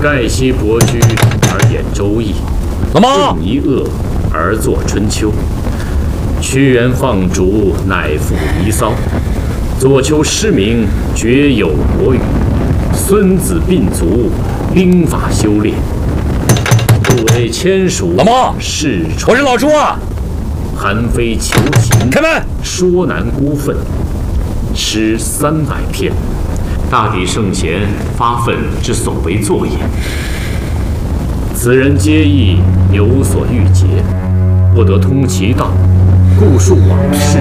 盖昔伯居而演《周易》， 老妈， 仲尼厄而作《春秋》，屈原放逐乃赋《离骚》，左丘失明厥有国语，孙子并足兵法修炼。不为千属， 老妈， 是我是老朱啊！ 韩非求情， 开门！ 说难孤愤，诗300篇，大抵圣贤发愤之所为作也。此人皆亦有所欲解，不得通其道，故述往事，